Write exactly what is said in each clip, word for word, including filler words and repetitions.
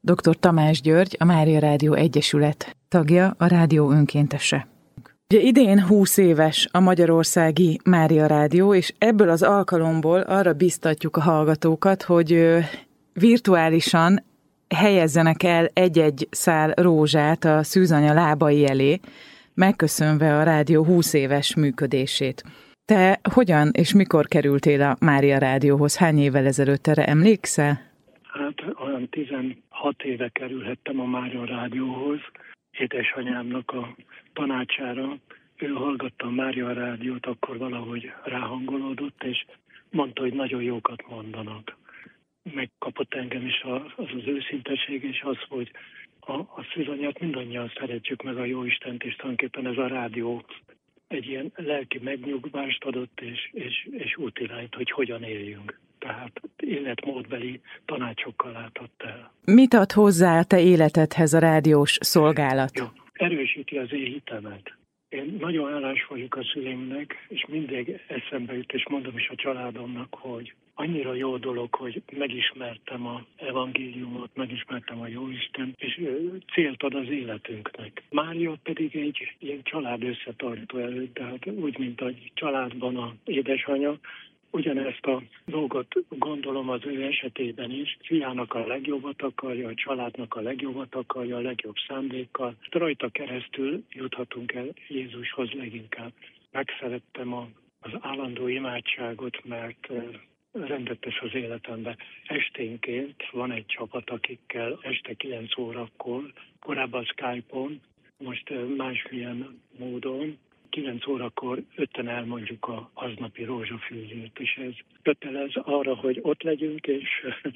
dr. Tamás György, a Mária Rádió Egyesület tagja, a rádió önkéntese. Ugye idén húsz éves a magyarországi Mária Rádió, és ebből az alkalomból arra biztatjuk a hallgatókat, hogy virtuálisan helyezzenek el egy-egy szál rózsát a szűzanya lábai elé, megköszönve a rádió húsz éves működését. Te hogyan és mikor kerültél a Mária Rádióhoz? Hány évvel ezelőtt, erre emlékszel? Hát olyan tizenhat éve kerülhettem a Mária Rádióhoz, édesanyámnak a tanácsára. Ő hallgatta a Mária Rádiót, akkor valahogy ráhangolódott, és mondta, hogy nagyon jókat mondanak. Megkapott engem is az az őszinteség, és az, hogy a, a szűzanyát mindannyian szeretjük meg a Jóistent, és tulajdonképpen ez a rádió egy ilyen lelki megnyugvást adott, és, és, és útirányt, hogy hogyan éljünk. Tehát életmódbeli tanácsokkal látott el. Mit ad hozzá a te életedhez a rádiós szolgálat? Jó, erősíti az én hitemet. Én nagyon hálás vagyok a szüleimnek, és mindig eszembe jut, és mondom is a családomnak, hogy annyira jó dolog, hogy megismertem az evangéliumot, megismertem a Jóistent, és célt ad az életünknek. Mária pedig egy ilyen család összetartó előtt, tehát úgy, mint a családban az édesanyja, ugyanezt a dolgot gondolom az ő esetében is. Fiának a legjobbat akarja, a családnak a legjobbat akarja, a legjobb szándékkal. Rajta keresztül juthatunk el Jézushoz leginkább. Megszerettem a, az állandó imádságot, mert rendet tesz az életembe. Esténként van egy csapat, akikkel este kilenc órakor, korábban Skype-on, most másmilyen módon, kilenc órakor ötten elmondjuk a aznapi rózsafűzőt, és ez kötelez arra, hogy ott legyünk, és,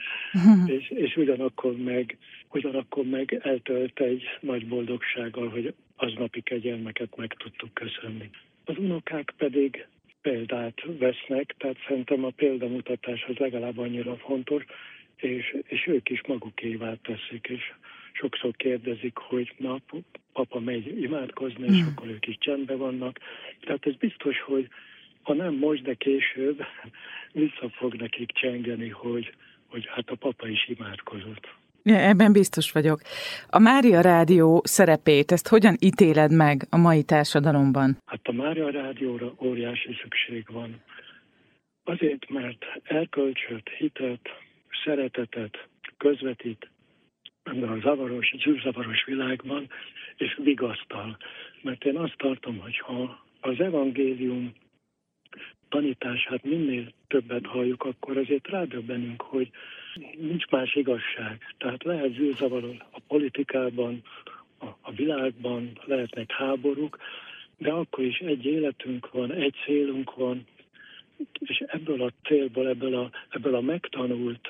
és, és ugyanakkor, meg, ugyanakkor meg eltölt egy nagy boldogsággal, hogy aznapi kegyelmeket meg tudtuk köszönni. Az unokák pedig példát vesznek, tehát szerintem a példamutatás az legalább annyira fontos, és, és ők is magukévá teszik, és sokszor kérdezik, hogy na, papa megy imádkozni, és mm. akkor ők is csendben vannak. Tehát ez biztos, hogy ha nem most, de később vissza fog nekik csengeni, hogy, hogy hát a papa is imádkozott. Ja, ebben biztos vagyok. A Mária Rádió szerepét, ezt hogyan ítéled meg a mai társadalomban? Hát a Mária Rádióra óriási szükség van. Azért, mert elkölcsött hitet, szeretetet közvetít ebben a zavaros, zűrzavaros világban, és vigasztal. Mert én azt tartom, hogy ha az evangélium tanítását minél többet halljuk, akkor azért rádöbbenünk, hogy nincs más igazság. Tehát lehet zűrzavar a politikában, a, a világban, lehetnek háborúk, de akkor is egy életünk van, egy célunk van, és ebből a célból, ebből a, ebből a megtanult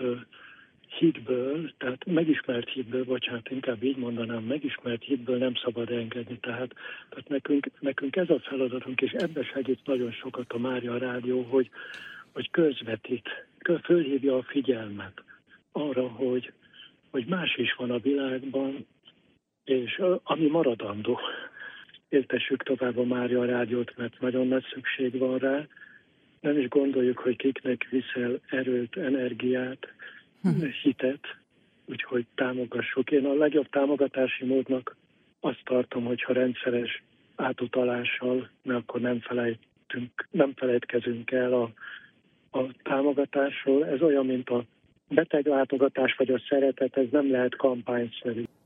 hitből, tehát megismert hitből, bocsánat, inkább így mondanám, megismert hitből nem szabad engedni. Tehát, tehát nekünk, nekünk ez a feladatunk, és ebbe segít nagyon sokat a Mária Rádió, hogy, hogy közvetít, fölhívja a figyelmet arra, hogy, hogy más is van a világban, és ami maradandó. Éltessük tovább a Mária Rádiót, mert nagyon nagy szükség van rá. Nem is gondoljuk, hogy kiknek viszel erőt, energiát, hitet, úgyhogy támogassuk. Én a legjobb támogatási módnak azt tartom, hogyha rendszeres átutalással, mert akkor nem felejtünk, nem felejtkezünk el a, a támogatásról. Ez olyan, mint a beteglátogatás vagy a szeretet, ez nem lehet kampányszerű.